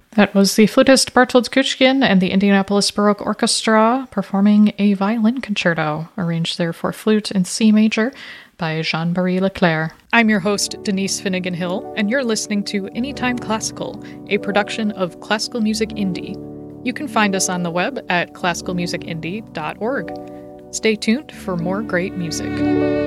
That was the flutist Bartold Kuchkin and the Indianapolis Baroque Orchestra performing a violin concerto, arranged there for flute in C major by Jean-Marie Leclerc. I'm your host, Denise Finnegan Hill, and you're listening to Anytime Classical, a production of Classical Music Indie. You can find us on the web at classicalmusicindie.org. Stay tuned for more great music.